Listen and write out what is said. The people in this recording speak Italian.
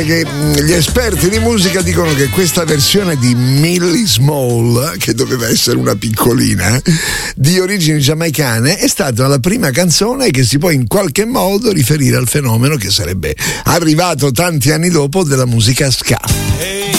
Che gli esperti di musica dicono che questa versione di Millie Small, che doveva essere una piccolina, di origini giamaicane, è stata la prima canzone che si può in qualche modo riferire al fenomeno che sarebbe arrivato tanti anni dopo della musica ska.